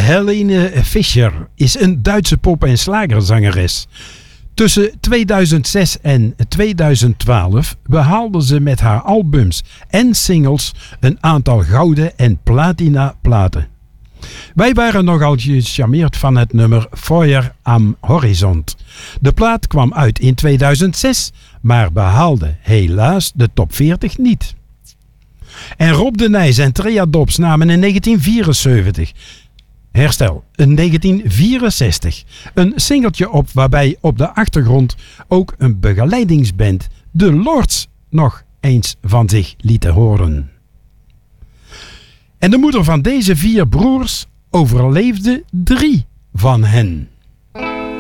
Helene Fischer is een Duitse pop- en slagerzangeres. Tussen 2006 en 2012 behaalde ze met haar albums en singles een aantal gouden en platina platen. Wij waren nogal gecharmeerd van het nummer Feuer am Horizont. De plaat kwam uit in 2006, maar behaalde helaas de top 40 niet. En Rob de Nijs en Trea Dobbs namen in 1964... in 1964 een singeltje op waarbij op de achtergrond ook een begeleidingsband, de Lords, nog eens van zich lieten horen. En de moeder van deze 4 broers overleefde 3 van hen.